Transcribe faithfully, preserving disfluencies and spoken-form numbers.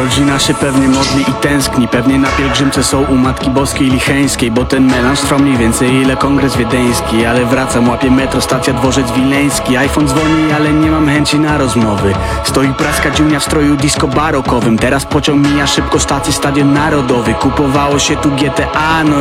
Rodzina się pewnie modli i tęskni. Pewnie na pielgrzymce są u Matki Boskiej Licheńskiej, bo ten melanż trwa mniej więcej ile kongres wiedeński. Ale wracam, łapię metro, stacja dworzec wileński. iPhone dzwoni, ale nie mam chęci na rozmowy. Stoi praska dziunia w stroju disco barokowym. Teraz pociąg mija szybko, stację Stadion Narodowy. Kupowało się tu G T A, no